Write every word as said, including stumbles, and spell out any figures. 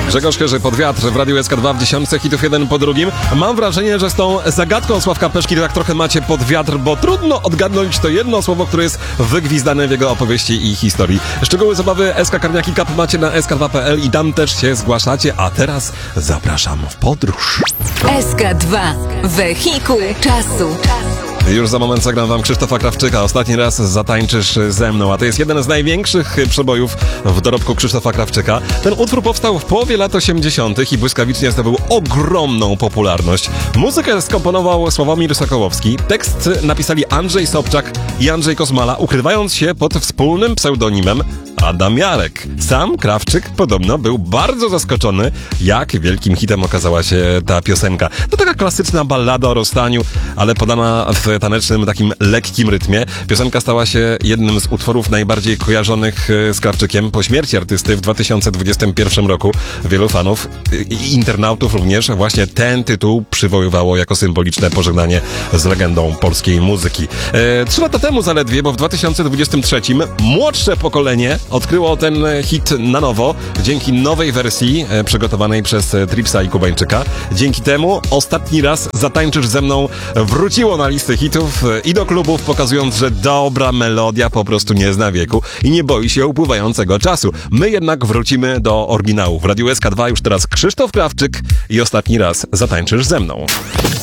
Grzegorz Chyży, Pod wiatr w Radiu S K dwa w dziesiątce hitów jeden po drugim. Mam wrażenie, że z tą zagadką Sławka Peszki tak trochę macie pod wiatr, bo trudno odgadnąć to jedno słowo, które jest wygwizdane w jego opowieści i historii. Szczegóły zabawy S K Karniaki Cup macie na s k dwa kropka p l i tam też się zgłaszacie, a teraz zapraszam w podróż. S K dwa. Wehikuł czasu. Już za moment zagram wam Krzysztofa Krawczyka. Ostatni raz zatańczysz ze mną, a to jest jeden z największych przebojów w dorobku Krzysztofa Krawczyka. Ten utwór powstał w połowie lat osiemdziesiątych i błyskawicznie zdobył ogromną popularność. Muzykę skomponował Sławomir Sokołowski, tekst napisali Andrzej Sobczak i Andrzej Kosmala, ukrywając się pod wspólnym pseudonimem Adam Jarek. Sam Krawczyk podobno był bardzo zaskoczony, jak wielkim hitem okazała się ta piosenka. To taka klasyczna ballada o rozstaniu, ale podana w tanecznym, takim lekkim rytmie. Piosenka stała się jednym z utworów najbardziej kojarzonych z Krawczykiem po śmierci artysty w dwa tysiące dwudziestym pierwszym roku. Wielu fanów i internautów również właśnie ten tytuł przywoływało jako symboliczne pożegnanie z legendą polskiej muzyki. E, trzy lata temu zaledwie, bo w dwa tysiące dwudziestym trzecim młodsze pokolenie odkryło ten hit na nowo dzięki nowej wersji e, przygotowanej przez Tripsa i Kubańczyka. Dzięki temu Ostatni raz zatańczysz ze mną wróciło na listę hitów i do klubów, pokazując, że dobra melodia po prostu nie zna wieku i nie boi się upływającego czasu. My jednak wrócimy do oryginału. W Radiu S K dwa już teraz Krzysztof Krawczyk i Ostatni raz zatańczysz ze mną.